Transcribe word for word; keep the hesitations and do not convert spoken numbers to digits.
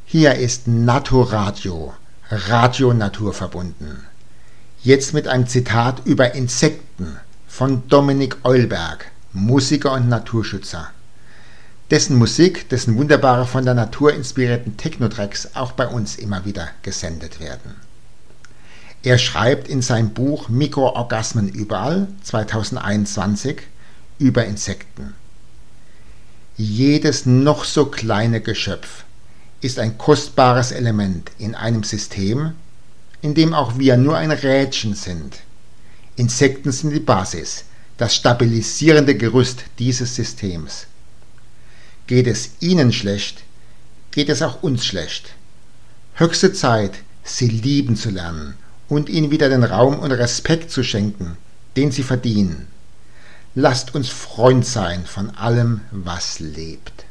Hier ist Naturadio, Radio naturverbunden. Jetzt mit einem Zitat über Insekten von Dominik Eulberg, Musiker und Naturschützer, dessen Musik, dessen wunderbare von der Natur inspirierten Techno-Tracks auch bei uns immer wieder gesendet werden. Er schreibt in seinem Buch Mikroorgasmen überall zweitausendeinundzwanzig über Insekten. Jedes noch so kleine Geschöpf ist ein kostbares Element in einem System, in dem auch wir nur ein Rädchen sind. Insekten sind die Basis, das stabilisierende Gerüst dieses Systems. Geht es ihnen schlecht, geht es auch uns schlecht. Höchste Zeit, sie lieben zu lernen und ihnen wieder den Raum und Respekt zu schenken, den sie verdienen. Lasst uns Freund sein von allem, was lebt.